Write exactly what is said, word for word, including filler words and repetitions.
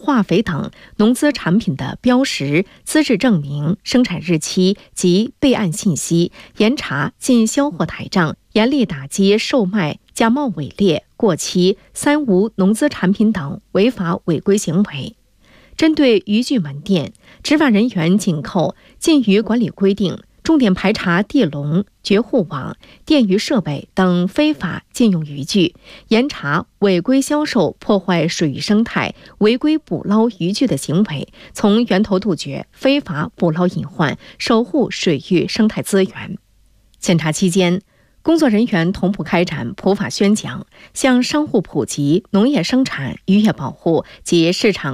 化肥等农资产品的标识、资质证明、生产日期及备案信息，严查进销货台账，严厉打击售卖假冒伪劣、过期、三无农资产品等违法违规行为。针对渔具门店，执法人员紧扣禁渔管理规定，重点排查地笼、绝户网、电鱼设备等非法禁用渔具，严查违规销售、破坏水域生态、违规捕捞渔具的行为，从源头杜绝非法捕捞隐患，守护水域生态资源。检查期间，工作人员同步开展普法宣讲，向商户普及农业生产、渔业保护及市场